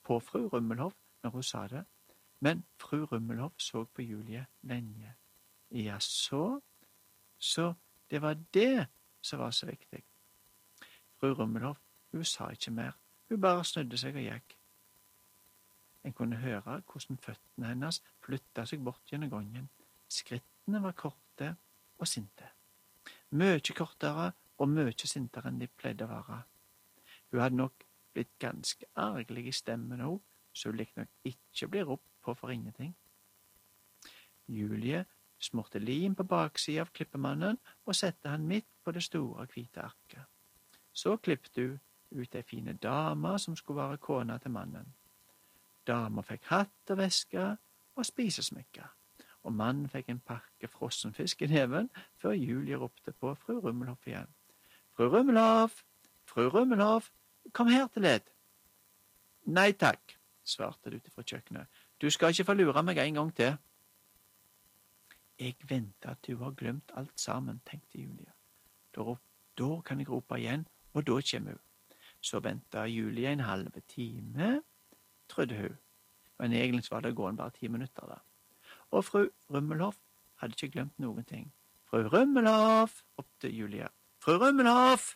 på fru Rummelhoff når hun sa det, men fru Rummelhoff så på Julie lenge. Ja, så det var det som var så viktig. Fru Rummelhoff, hun sa ikke mer, hun bare snudde seg og gikk. En kunne høre hvordan føttene hennes flyttet seg bort gjennom gangen. Skrittene var korte og sinte. Mye kortere og mye sintere enn de pleide å være. Hun hadde nok blitt ganske argelig i stemmen også, så hun likte nok ikke bli ropt på for ingenting. Julie smurte lim på baksiden av klippemannen og sette han midt på det store hvite arket. Så klippte hun ut ei fine dame som skulle være kona til mannen. Dama fikk hatt og veske og spisesmykker, og mannen fikk en pakke frossenfisk i neven før Julie ropte på fru Rummelhoff igjen. Fru Rummelhoff! Fru Rummelhoff! Kom her til litt! Nei takk, svarte det ute fra kjøkkenet. Du skal ikke få lure meg en gang til. Jeg venter at du har glemt alt sammen, tenkte Julie. Da kan jeg rope igjen, og da kommer hun. Så ventet Julie en halve time, trodde hun. Men egentlig var det gående bare 10 minutter da. Og fru Rummelhoff hadde ikke glemt noen ting. Fru Rummelhoff, ropte Julie. Fru Rummelhoff!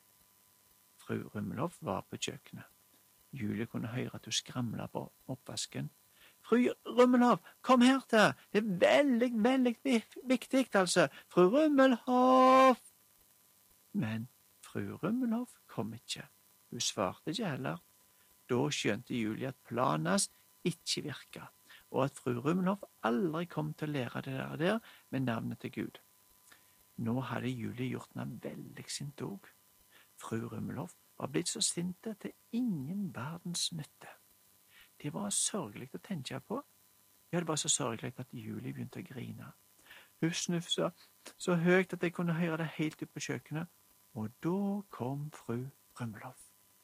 Fru Rummelhoff var på kjøkkenet. Julie kunne høre at hun skramlet på oppvasken. Fru Rummelhoff, kom her til! Det er veldig, veldig viktig, altså! Fru Rummelhoff! Men fru Rummelhoff kom ikke. Hun svarte ikke heller. Da skjønte Julie at planen hans ikke virket, og at fru Rummelhoff aldri kom til å lære det der med navnet til Gud. Nå hadde Julie gjort henne veldig sint også. Fru Rummelhoff var blitt så sinte til ingen verdens nytte. Det var sørgelig å tenke på. Ja, det var så sørgelig at Julie begynte å grine. Hun snufsa så høyt at jeg kunne høre det helt ut på kjøkkenet, og da kom fru Rummelhoff.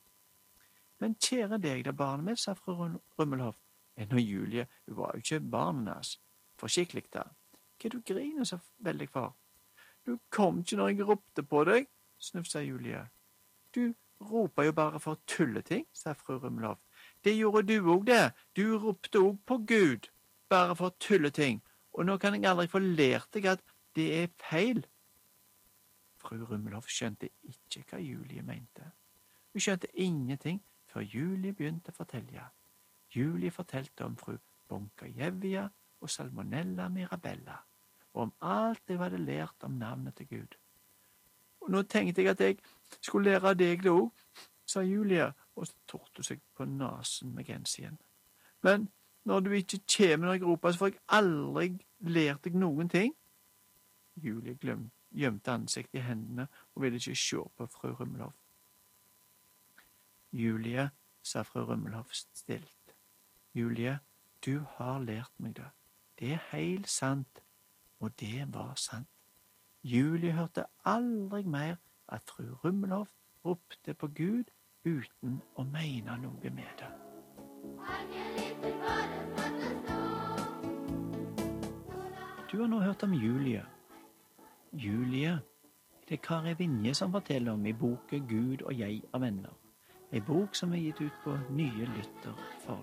Men kjære deg da, barnet mitt, sa fru Rummelhoff. Nå Julie, hun var jo ikke barnet hans. Forskikkelig da. Hva du griner så veldig for? Du kom ikke når jeg ropte på deg, snufsa Julie. Du roper jo bare for tulleting, sa fru Rummelhoff. Det gjorde du òg det. Du ropte òg på Gud, bare for tulleting, og nå kan jeg aldri få lært deg at det er feil. Fru Rummelhoff skjønte ikke hva Julie mente. Hun skjønte ingenting før Julie begynte å fortelle. Julie fortalte om fru Bonkajevia og Salmonella Mirabella, og om alt jeg hadde lært om navnet til Gud. Og nå tenkte jeg at jeg skulle lære deg det òg, sa Julie, og så torte seg på nasen med gensien. Men når du ikke kommer når jeg roper, så får jeg aldri lært deg noen ting. Julie gjemte ansiktet i hendene og ville ikke se på fru Rummelhoff. Julie, sa fru Rummelhoff stilt. Julie, du har lært meg det. Det er helt sant, og det var sant. Julie hørte aldri mer at fru Rummelhoff ropte på Gud uten å mene noe med det. Du har nå hørt om Julie. Julie er det Kari Vinje som forteller om i boken Gud og jeg er venner. En bok som er gitt ut på Nye Lytter for.